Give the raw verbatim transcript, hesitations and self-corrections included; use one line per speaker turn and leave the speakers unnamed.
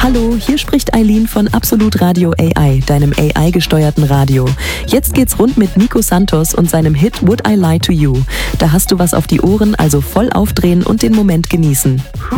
Hallo, hier spricht Eileen von Absolut Radio A I, deinem A I-gesteuerten Radio. Jetzt geht's rund mit Nico Santos und seinem Hit Would I Lie to You. Da hast du was auf die Ohren, also voll aufdrehen und den Moment genießen.